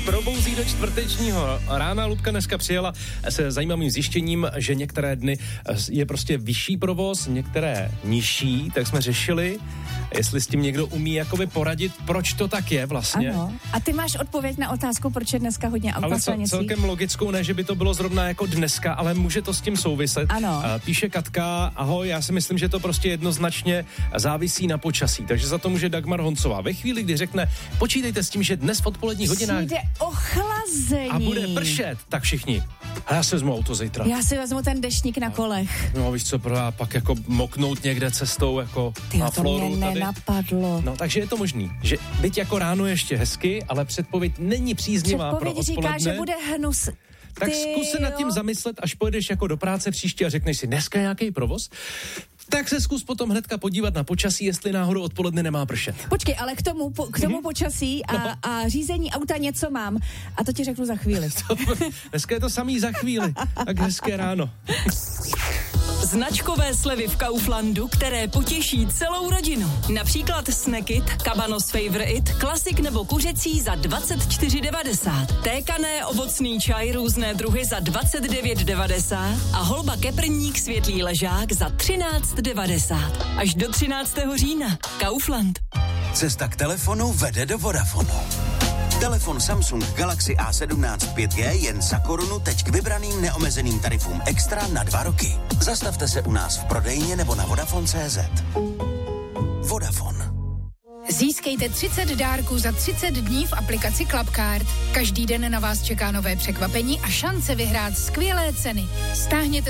probouzí do čtvrtečního rána. Ludka dneska přijela se zajímavým zjištěním, že některé dny je prostě vyšší provoz, některé nižší, tak jsme řešili, jestli s tím někdo umí jakoby poradit, proč to tak je vlastně. Ano. A ty máš odpověď na otázku, proč je dneska hodně aut na silnicích? Ale celkem logickou, ne, že by to bylo zrovna jako dneska, ale může to s tím souviset. Ano. Píše Katka, ahoj, já si myslím, že to prostě jednoznačně závisí na počasí, takže za to může Dagmar Honcová. Ve chvíli, kdy řekne, počítejte s tím, že dnes v odpoledních hodinách přijde ochlazení a bude pršet, tak všichni. A já si vezmu auto zítra. Já si vezmu ten deštník na kolech. No víš co, pak jako moknout někde cestou jako na floru to mě tady. nenapadlo. No takže je to možný, že byť jako ráno ještě hezky, ale předpověď není příznivá pro odpoledne. Předpověď říká, že bude hnus. Tak zkus se nad tím zamyslet, až pojedeš jako do práce příště a řekneš si, dneska nějaký provoz, tak se zkus potom hnedka podívat na počasí, jestli náhodou odpoledne nemá pršet. Počkej, ale k tomu počasí a řízení auta něco mám. A to ti řeknu za chvíli. Dneska je to samý za chvíli. Tak hezké ráno. Značkové slevy v Kauflandu, které potěší celou rodinu. Například Snackit, Cabanos Favorite, klasik nebo kuřecí za 24,90. Tékané ovocný čaj různé druhy za 29,90 a holba keprník světlý ležák za 13,90. Až do 13. října. Kaufland. Cesta k telefonu vede do Vodafonu. Telefon Samsung Galaxy A17 5G jen za korunu teď k vybraným neomezeným tarifům extra na 2 roky. Zastavte se u nás v prodejně nebo na Vodafone.cz. Vodafone. Získejte 30 dárků za 30 dní v aplikaci Clubcard. Každý den na vás čeká nové překvapení a šance vyhrát skvělé ceny. Stáhněte